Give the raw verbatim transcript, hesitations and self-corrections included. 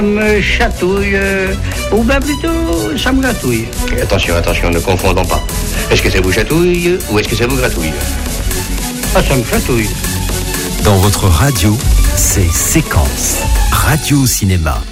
me chatouille, euh, ou bien plutôt, ça me gratouille. Attention, attention, ne confondons pas. Est-ce que ça vous chatouille ou est-ce que ça vous gratouille? Ah, ça me chatouille. Dans votre radio, c'est Séquence, Radio Cinéma.